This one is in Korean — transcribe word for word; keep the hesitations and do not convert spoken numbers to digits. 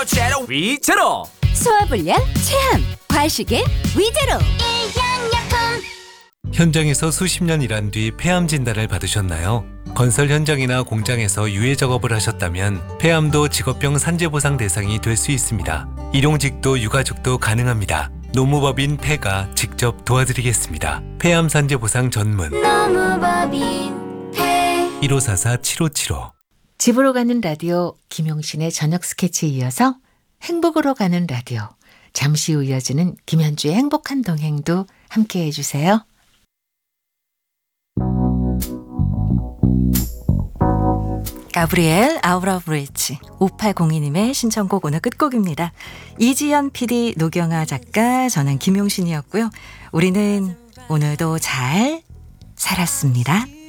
제로 위제로. 소화불량, 체함, 과식의 위제로. 현장에서 수십 년 일한 뒤 폐암 진단을 받으셨나요? 건설 현장이나 공장에서 유해 작업을 하셨다면 폐암도 직업병 산재보상 대상이 될 수 있습니다. 일용직도 유가족도 가능합니다. 노무법인 폐가 직접 도와드리겠습니다. 폐암 산재보상 전문 노무법인 폐. 일오사사 칠오칠오. 집으로 가는 라디오 김용신의 저녁 스케치에 이어서 행복으로 가는 라디오 잠시 후 이어지는 김현주의 행복한 동행도 함께해 주세요. 가브리엘 아웃 오브 리치 오팔공이님의 신청곡 오늘 끝곡입니다. 이지연 피디, 노경아 작가, 저는 김용신이었고요. 우리는 오늘도 잘 살았습니다.